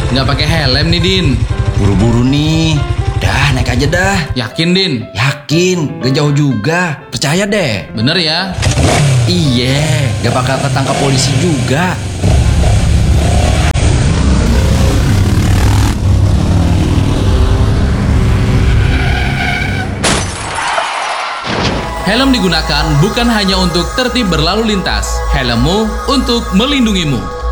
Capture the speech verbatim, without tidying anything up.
Nggak pakai helm nih, Din. Buru-buru nih. Dah, naik aja dah. Yakin, Din? Yakin, gak jauh juga. Percaya deh. Bener ya? Iya, gak bakal ketangkap polisi juga. Helm digunakan bukan hanya untuk tertib berlalu lintas. Helmmu untuk melindungimu.